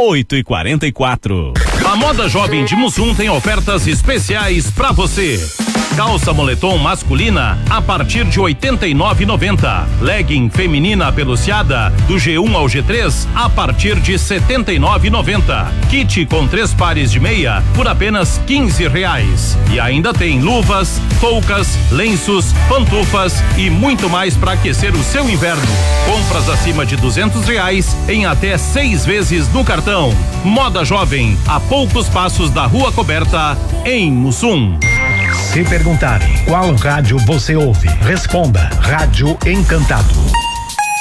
8h44. A Moda Jovem de Mussum tem ofertas especiais pra você. Calça moletom masculina a partir de 89,90. Legging feminina peluciada do G1 ao G3 a partir de 79,90. Kit com 3 pares de meia por apenas R$15. E ainda tem luvas, toucas, lenços, pantufas e muito mais para aquecer o seu inverno. Compras acima de R$200 em até 6 vezes no cartão. Moda Jovem, a poucos passos da Rua Coberta, em Mussum. Se perguntarem qual rádio você ouve, responda Rádio Encantado.